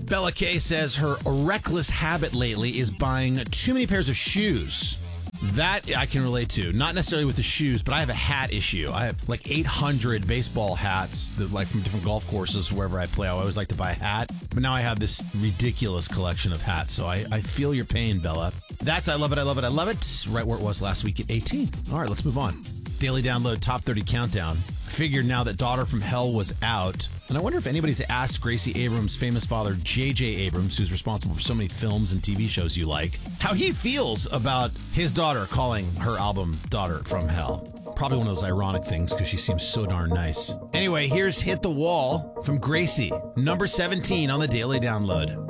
Bella Kay says her reckless habit lately is buying too many pairs of shoes. That I can relate to. Not necessarily with the shoes, but I have a hat issue. I have like 800 baseball hats that, like, from different golf courses wherever I play. I always like to buy a hat. But now I have this ridiculous collection of hats. So I feel your pain, Bella. That's I love it, I love it, I love it. Right where it was last week at 18. All right, let's move on. Daily Download Top 30 Countdown. Figured now that Daughter from Hell was out. And I wonder if anybody's asked Gracie Abrams' famous father, J.J. Abrams, who's responsible for so many films and TV shows you like, how he feels about his daughter calling her album Daughter from Hell. Probably one of those ironic things because she seems so darn nice. Anyway, here's Hit the Wall from Gracie, number 17 on the Daily Download.